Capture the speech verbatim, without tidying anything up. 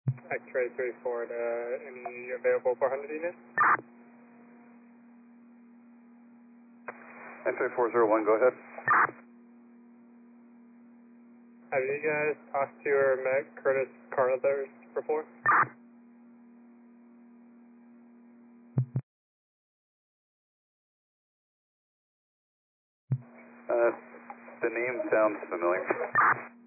X-ray three four to any available four hundred units? X-ray four zero one, go ahead. Have you guys talked to or met Curtis Carruthers before? Uh, the name sounds familiar.